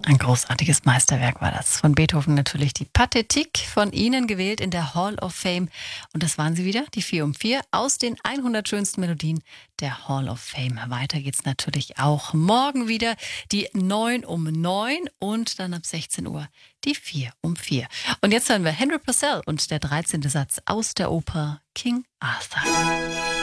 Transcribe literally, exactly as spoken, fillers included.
Ein großartiges Meisterwerk war das. Von Beethoven natürlich die Pathétique, von Ihnen gewählt in der Hall of Fame. Und das waren sie wieder, die vier um vier, aus den hundert schönsten Melodien der Hall of Fame. Weiter geht's natürlich auch morgen wieder, die neun um neun und dann ab sechzehn Uhr die vier um vier. Und jetzt hören wir Henry Purcell und der dreizehnte Satz aus der Oper King Arthur.